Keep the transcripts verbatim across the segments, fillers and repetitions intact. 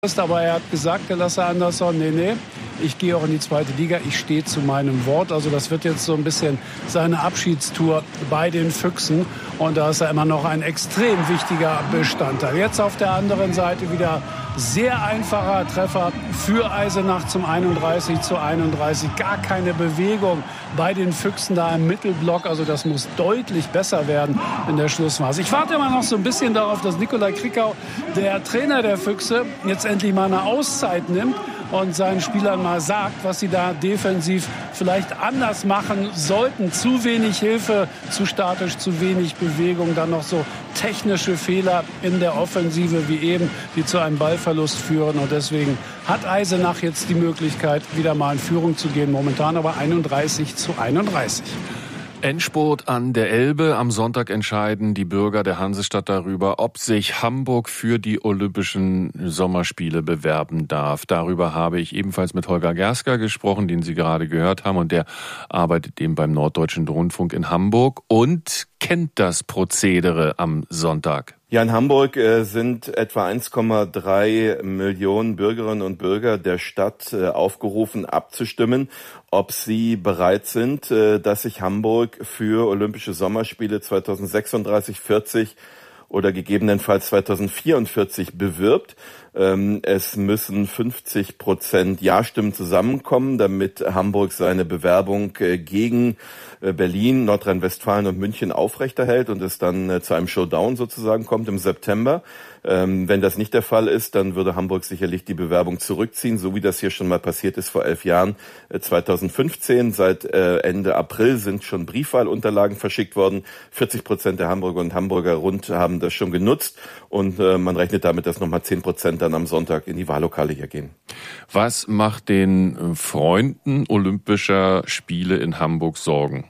Aber er hat gesagt, der Lasse Andersson, nee, nee, ich gehe auch in die zweite Liga, ich stehe zu meinem Wort. Also das wird jetzt so ein bisschen seine Abschiedstour bei den Füchsen. Und da ist er immer noch ein extrem wichtiger Bestandteil. Jetzt auf der anderen Seite wieder sehr einfacher Treffer für Eisenach zum einunddreißig zu einunddreißig. Gar keine Bewegung bei den Füchsen da im Mittelblock. Also das muss deutlich besser werden in der Schlussphase. Ich warte immer noch so ein bisschen darauf, dass Nikolai Krickau, der Trainer der Füchse, jetzt endlich mal eine Auszeit nimmt und seinen Spielern mal sagt, was sie da defensiv vielleicht anders machen sollten. Zu wenig Hilfe, zu statisch, zu wenig Bewegung, dann noch so technische Fehler in der Offensive wie eben, die zu einem Ballverlust führen. Und deswegen hat Eisenach jetzt die Möglichkeit, wieder mal in Führung zu gehen. Momentan aber einunddreißig zu einunddreißig. Endspurt an der Elbe. Am Sonntag entscheiden die Bürger der Hansestadt darüber, ob sich Hamburg für die Olympischen Sommerspiele bewerben darf. Darüber habe ich ebenfalls mit Holger Gersker gesprochen, den Sie gerade gehört haben. Und der arbeitet eben beim Norddeutschen Rundfunk in Hamburg und kennt das Prozedere am Sonntag. Ja, in Hamburg äh, sind etwa eins Komma drei Millionen Bürgerinnen und Bürger der Stadt äh, aufgerufen, abzustimmen, ob sie bereit sind, äh, dass sich Hamburg für Olympische Sommerspiele zweitausendsechsunddreißig, vierzig oder gegebenenfalls zweitausendvierundvierzig bewirbt. Ähm, es müssen fünfzig Prozent Ja-Stimmen zusammenkommen, damit Hamburg seine Bewerbung äh, gegen äh, Berlin, Nordrhein-Westfalen und München aufrechterhält und es dann äh, zu einem Showdown sozusagen kommt im September. Ähm, wenn das nicht der Fall ist, dann würde Hamburg sicherlich die Bewerbung zurückziehen, so wie das hier schon mal passiert ist vor elf Jahren, äh, zweitausendfünfzehn. Seit äh, Ende April sind schon Briefwahlunterlagen verschickt worden. vierzig Prozent der Hamburger und Hamburger rund haben das schon genutzt und äh, man rechnet damit, dass nochmal zehn Prozent dann am Sonntag in die Wahllokale hier gehen. Was macht den Freunden Olympischer Spiele in Hamburg Sorgen?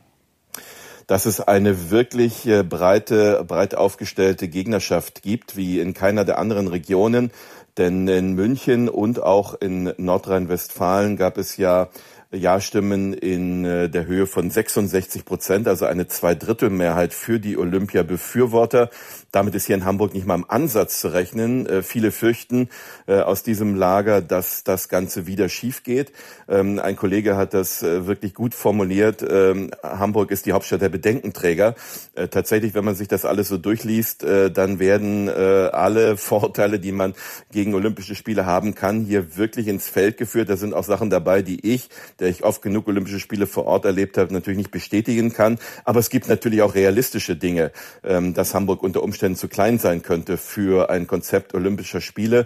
Dass es eine wirklich breite, breit aufgestellte Gegnerschaft gibt, wie in keiner der anderen Regionen. Denn in München und auch in Nordrhein-Westfalen gab es ja Ja-Stimmen in der Höhe von sechsundsechzig Prozent, also eine Zweidrittelmehrheit für die Olympia-Befürworter. Damit ist hier in Hamburg nicht mal im Ansatz zu rechnen. Äh, viele fürchten äh, aus diesem Lager, dass das Ganze wieder schief geht. Ähm, ein Kollege hat das äh, wirklich gut formuliert. Ähm, Hamburg ist die Hauptstadt der Bedenkenträger. Äh, tatsächlich, wenn man sich das alles so durchliest, äh, dann werden äh, alle Vorurteile, die man gegen Olympische Spiele haben kann, hier wirklich ins Feld geführt. Da sind auch Sachen dabei, die ich, der ich oft genug Olympische Spiele vor Ort erlebt habe, natürlich nicht bestätigen kann. Aber es gibt natürlich auch realistische Dinge, ähm, dass Hamburg unter Umständen zu klein sein könnte für ein Konzept Olympischer Spiele.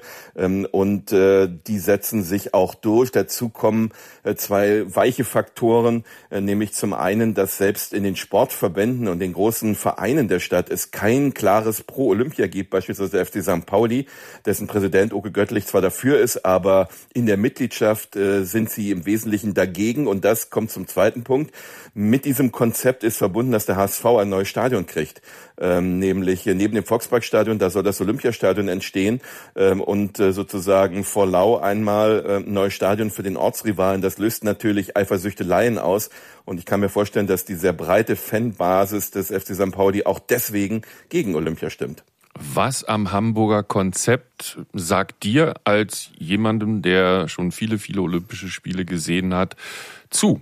Und die setzen sich auch durch. Dazu kommen zwei weiche Faktoren, nämlich zum einen, dass selbst in den Sportverbänden und den großen Vereinen der Stadt es kein klares Pro-Olympia gibt, beispielsweise der F C Sankt Pauli, dessen Präsident Oke Göttlich zwar dafür ist, aber in der Mitgliedschaft sind sie im Wesentlichen dagegen. Und das kommt zum zweiten Punkt. Mit diesem Konzept ist verbunden, dass der H S V ein neues Stadion kriegt, ähm, nämlich neben dem Volksparkstadion, da soll das Olympiastadion entstehen ähm, und äh, sozusagen vor Lau einmal äh, ein neues Stadion für den Ortsrivalen. Das löst natürlich Eifersüchteleien aus und ich kann mir vorstellen, dass die sehr breite Fanbasis des F C Sankt Pauli auch deswegen gegen Olympia stimmt. Was am Hamburger Konzept sagt dir als jemandem, der schon viele, viele Olympische Spiele gesehen hat, zu?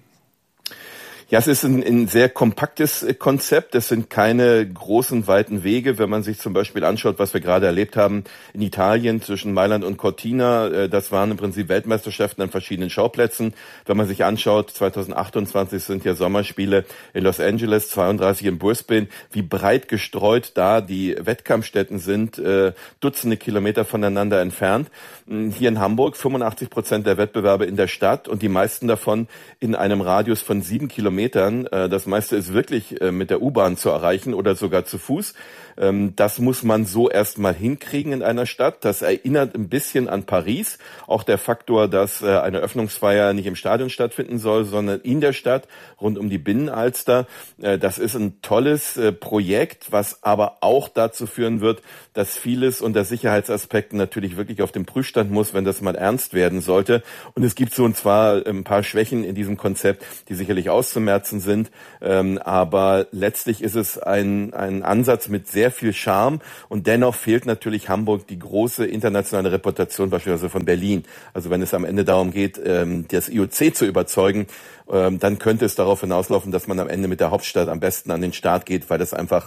Ja, es ist ein, ein sehr kompaktes Konzept. Es sind keine großen, weiten Wege. Wenn man sich zum Beispiel anschaut, was wir gerade erlebt haben in Italien zwischen Mailand und Cortina, das waren im Prinzip Weltmeisterschaften an verschiedenen Schauplätzen. Wenn man sich anschaut, zweitausendachtundzwanzig sind ja Sommerspiele in Los Angeles, zweiunddreißig in Brisbane, wie breit gestreut da die Wettkampfstätten sind, Dutzende Kilometer voneinander entfernt. Hier in Hamburg fünfundachtzig Prozent der Wettbewerbe in der Stadt und die meisten davon in einem Radius von sieben Kilometern. Das meiste ist wirklich mit der U-Bahn zu erreichen oder sogar zu Fuß. Das muss man so erstmal hinkriegen in einer Stadt. Das erinnert ein bisschen an Paris. Auch der Faktor, dass eine Öffnungsfeier nicht im Stadion stattfinden soll, sondern in der Stadt rund um die Binnenalster. Das ist ein tolles Projekt, was aber auch dazu führen wird, dass vieles unter Sicherheitsaspekten natürlich wirklich auf dem Prüfstand muss, wenn das mal ernst werden sollte. Und es gibt so und zwar ein paar Schwächen in diesem Konzept, die sicherlich auszumerzen sind. Aber letztlich ist es ein, ein Ansatz mit sehr sehr viel Charme und dennoch fehlt natürlich Hamburg die große internationale Reputation beispielsweise von Berlin. Also wenn es am Ende darum geht, das I O C zu überzeugen, dann könnte es darauf hinauslaufen, dass man am Ende mit der Hauptstadt am besten an den Start geht, weil das einfach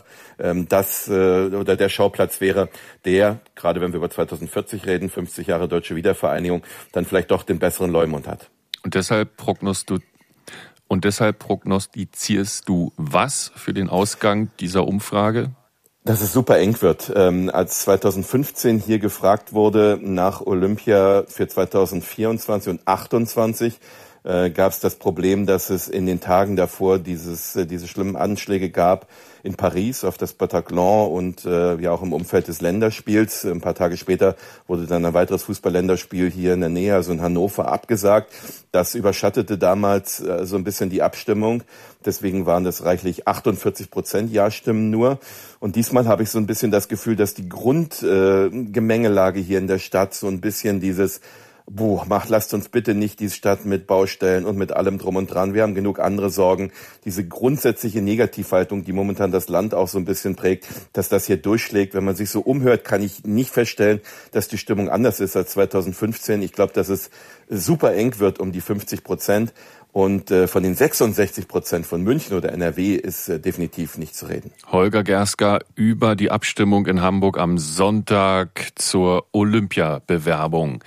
das oder der Schauplatz wäre, der, gerade wenn wir über zweitausendvierzig reden, fünfzig Jahre Deutsche Wiedervereinigung, dann vielleicht doch den besseren Leumund hat. Und deshalb prognost- und deshalb prognostizierst du was für den Ausgang dieser Umfrage? Dass es super eng wird. Ähm, als zweitausendfünfzehn hier gefragt wurde nach Olympia für zweitausendvierundzwanzig und achtundzwanzig, äh, gab es das Problem, dass es in den Tagen davor dieses, äh, diese schlimmen Anschläge gab in Paris auf das Bataclan und äh, ja auch im Umfeld des Länderspiels. Ein paar Tage später wurde dann ein weiteres Fußball-Länderspiel hier in der Nähe, also in Hannover, abgesagt. Das überschattete damals äh, so ein bisschen die Abstimmung. Deswegen waren das reichlich achtundvierzig Prozent Ja-Stimmen nur. Und diesmal habe ich so ein bisschen das Gefühl, dass die Grundgemengelage äh, hier in der Stadt so ein bisschen dieses Buh, macht, lasst uns bitte nicht die Stadt mit Baustellen und mit allem drum und dran. Wir haben genug andere Sorgen. Diese grundsätzliche Negativhaltung, die momentan das Land auch so ein bisschen prägt, dass das hier durchschlägt. Wenn man sich so umhört, kann ich nicht feststellen, dass die Stimmung anders ist als zweitausendfünfzehn. Ich glaube, dass es super eng wird um die fünfzig Prozent. Und äh, von den sechsundsechzig Prozent von München oder N R W ist äh, definitiv nicht zu reden. Holger Gerska über die Abstimmung in Hamburg am Sonntag zur Olympiabewerbung.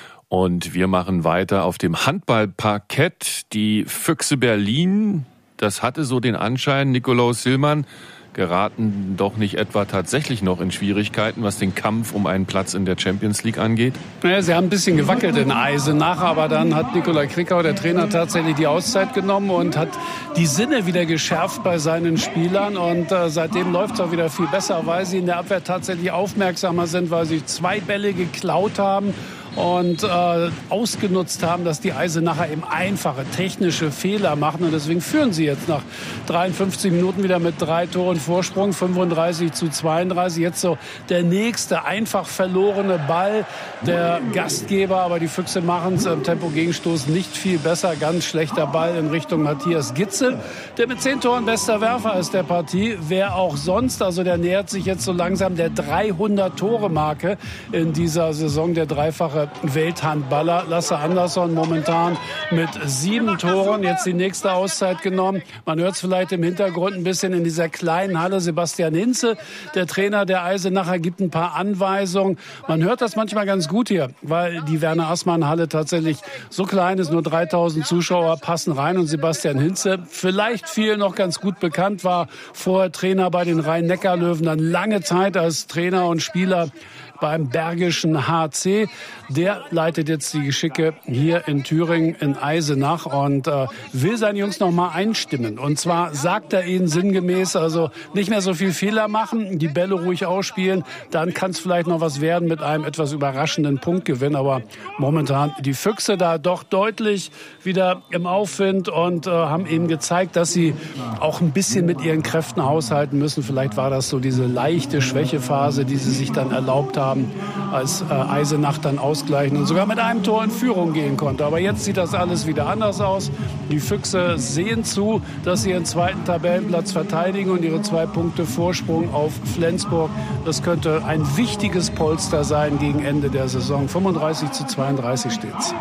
Und wir machen weiter auf dem Handballparkett. Die Füchse Berlin, das hatte so den Anschein, Nikolaus Hillmann, geraten doch nicht etwa tatsächlich noch in Schwierigkeiten, was den Kampf um einen Platz in der Champions League angeht? Naja, sie haben ein bisschen gewackelt in Eisenach, aber dann hat Nikolai Krickau, der Trainer, tatsächlich die Auszeit genommen und hat die Sinne wieder geschärft bei seinen Spielern. Und äh, seitdem läuft es auch wieder viel besser, weil sie in der Abwehr tatsächlich aufmerksamer sind, weil sie zwei Bälle geklaut haben und äh, ausgenutzt haben, dass die Eisenacher eben einfache technische Fehler machen. Und deswegen führen sie jetzt nach dreiundfünfzig Minuten wieder mit drei Toren Vorsprung, fünfunddreißig zu zweiunddreißig. Jetzt so der nächste einfach verlorene Ball der Gastgeber. Aber die Füchse machen es im Tempo-Gegenstoß nicht viel besser. Ganz schlechter Ball in Richtung Matthias Gitzel, der mit zehn Toren bester Werfer ist der Partie. Wer auch sonst, also der nähert sich jetzt so langsam der dreihundert-Tore-Marke in dieser Saison, der dreifache Welthandballer. Lasse Andersson momentan mit sieben Toren, jetzt die nächste Auszeit genommen. Man hört es vielleicht im Hintergrund ein bisschen in dieser kleinen Halle. Sebastian Hinze, der Trainer der Eisenacher, gibt ein paar Anweisungen. Man hört das manchmal ganz gut hier, weil die Werner-Assmann-Halle tatsächlich so klein ist, nur dreitausend Zuschauer passen rein. Und Sebastian Hinze, vielleicht vielen noch ganz gut bekannt, war vorher Trainer bei den Rhein-Neckar-Löwen, dann lange Zeit als Trainer und Spieler beim Bergischen H C. Der leitet jetzt die Geschicke hier in Thüringen, in Eisenach und äh, will seine Jungs noch mal einstimmen. Und zwar sagt er ihnen sinngemäß, also nicht mehr so viel Fehler machen, die Bälle ruhig ausspielen, dann kann es vielleicht noch was werden mit einem etwas überraschenden Punktgewinn. Aber momentan die Füchse da doch deutlich wieder im Aufwind und äh, haben eben gezeigt, dass sie auch ein bisschen mit ihren Kräften haushalten müssen. Vielleicht war das so diese leichte Schwächephase, die sie sich dann erlaubt haben, als äh, Eisenach dann ausgleichen und sogar mit einem Tor in Führung gehen konnte. Aber jetzt sieht das alles wieder anders aus. Die Füchse sehen zu, dass sie ihren zweiten Tabellenplatz verteidigen und ihre zwei Punkte Vorsprung auf Flensburg. Das könnte ein wichtiges Polster sein gegen Ende der Saison. fünfunddreißig zu zweiunddreißig steht's.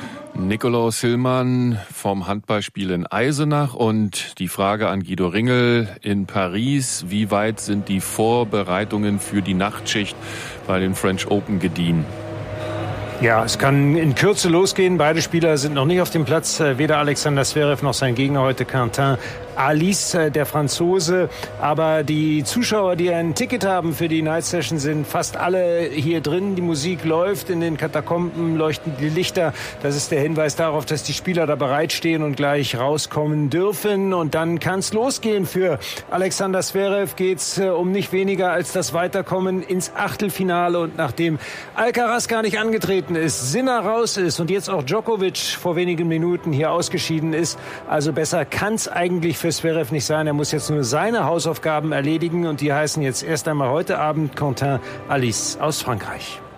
Nikolaus Hillmann vom Handballspiel in Eisenach und die Frage an Guido Ringel in Paris. Wie weit sind die Vorbereitungen für die Nachtschicht bei den French Open gediehen? Ja, es kann in Kürze losgehen. Beide Spieler sind noch nicht auf dem Platz. Weder Alexander Zverev noch sein Gegner heute Quentin Alice, der Franzose. Aber die Zuschauer, die ein Ticket haben für die Night Session, sind fast alle hier drin. Die Musik läuft, in den Katakomben leuchten die Lichter. Das ist der Hinweis darauf, dass die Spieler da bereitstehen und gleich rauskommen dürfen. Und dann kann es losgehen. Für Alexander Zverev geht's äh, um nicht weniger als das Weiterkommen ins Achtelfinale. Und nachdem Alcaraz gar nicht angetreten ist, Sinner raus ist und jetzt auch Djokovic vor wenigen Minuten hier ausgeschieden ist, also besser kann es eigentlich für Zverev nicht sein. Er muss jetzt nur seine Hausaufgaben erledigen und die heißen jetzt erst einmal heute Abend Quentin Alice aus Frankreich.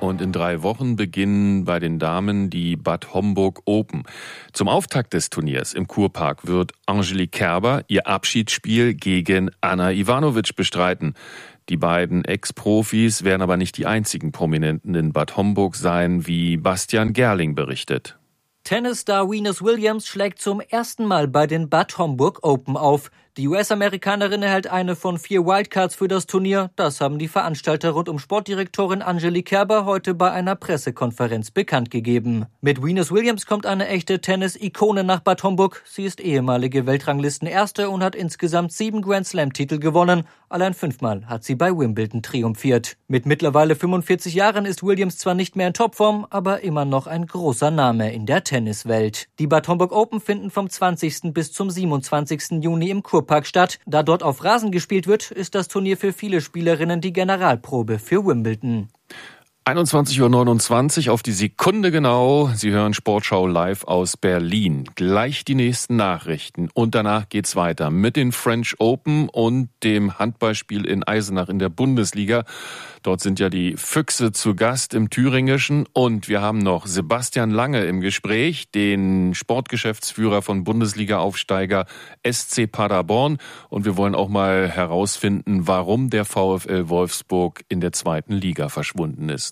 und in drei Wochen beginnen bei den Damen die Bad Homburg Open. Zum Auftakt des Turniers im Kurpark wird Angelique Kerber ihr Abschiedsspiel gegen Ana Ivanovic bestreiten. Die beiden Ex-Profis werden aber nicht die einzigen Prominenten in Bad Homburg sein, wie Bastian Gerling berichtet. Tennisstar Venus Williams schlägt zum ersten Mal bei den Bad Homburg Open auf. Die U S-Amerikanerin erhält eine von vier Wildcards für das Turnier. Das haben die Veranstalter rund um Sportdirektorin Angelique Kerber heute bei einer Pressekonferenz bekannt gegeben. Mit Venus Williams kommt eine echte Tennis-Ikone nach Bad Homburg. Sie ist ehemalige Weltranglistenerste und hat insgesamt sieben Grand-Slam-Titel gewonnen. Allein fünfmal hat sie bei Wimbledon triumphiert. Mit mittlerweile fünfundvierzig Jahren ist Williams zwar nicht mehr in Topform, aber immer noch ein großer Name in der Tenniswelt. Die Bad Homburg Open finden vom zwanzigsten bis zum siebenundzwanzigsten Juni im Kurpark statt. Da dort auf Rasen gespielt wird, ist das Turnier für viele Spielerinnen die Generalprobe für Wimbledon. einundzwanzig Uhr neunundzwanzig auf die Sekunde genau. Sie hören Sportschau live aus Berlin. Gleich die nächsten Nachrichten und danach geht's weiter mit den French Open und dem Handballspiel in Eisenach in der Bundesliga. Dort sind ja die Füchse zu Gast im Thüringischen und wir haben noch Sebastian Lange im Gespräch, den Sportgeschäftsführer von Bundesliga-Aufsteiger S C Paderborn, und wir wollen auch mal herausfinden, warum der VfL Wolfsburg in der zweiten Liga verschwunden ist.